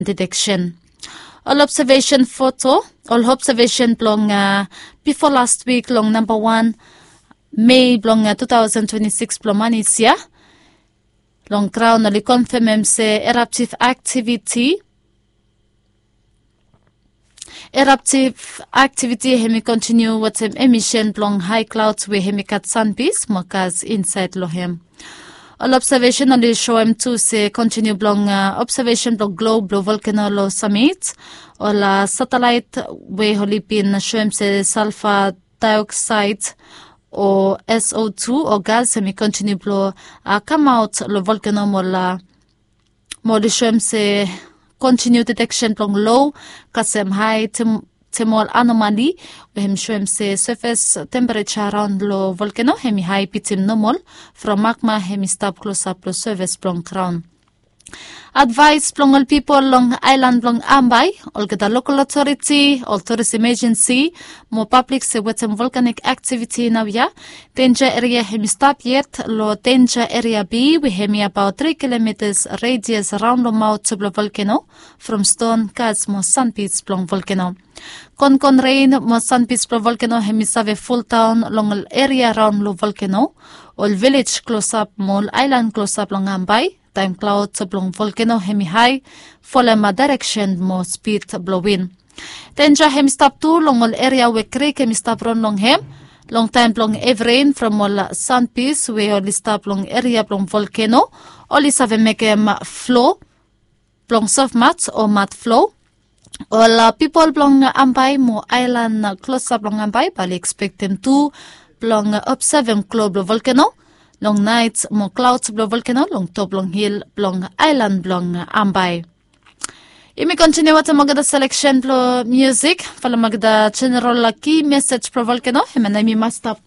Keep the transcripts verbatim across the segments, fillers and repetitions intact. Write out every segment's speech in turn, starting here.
detection. All observation photo, all observation long uh, before last week long number one May long uh, twenty twenty-six long manisia long crown only confirm say eruptive activity eruptive activity hemi continue what emission long high clouds we hemi cut sunpiece mokas inside lohem. All observation only show him to say continue long uh, observation blong globe blow volcano low summit. All uh, satellite we holipin show him say sulfur dioxide or S O two or gas semi continue blow uh, come out lo volcano mola modi show him say continue detection long low kasem high tim timol anomaly we him show him say surface temperature around low volcano hemi high pitim normal from magma hemi stop close up lo surface long crown. Advice long all people long island long Ambay, all the local authority, all tourism agency, more public say wetem volcanic activity now ya. Danger area hemi stop yet, lo danger area B, we hemi about three kilometers radius around the mouth of the volcano, from stone cats mo sandpits long volcano. Con con rain mo sandpits pro volcano hemi save full town long area around lo volcano, all village close up mall island close up long Ambay. Time clouds blong volcano hemi high, follow my direction mo speed blowing. Danger hem stop to long all area we creek hem stop run long hem. Long time blong everrain from all sandpiece we only stop long area blong volcano. Only save make hem flow, blong soft mats or mat flow. All uh, people blong Ambay mo island uh, close up blong Ambay, but expect them to blong uh, observe hem global volcano. Long nights, more clouds blow volcano, long top, long hill, long island, long Ambay. Imi continue what magda selection blow music, fala magda general key message pro volcano, himana mi must stop.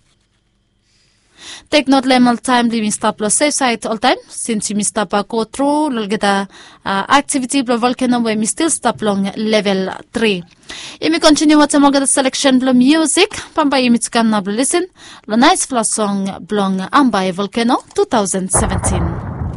Take note level time, living stop lo safe side all time, since you stop a go through, lolgeda uh, activity blow volcano, where we still stop long level three. Imi continue what magda selection blow music, pamba imi tsukan na listen, lo nice flash song blong Ambay volcano twenty seventeen.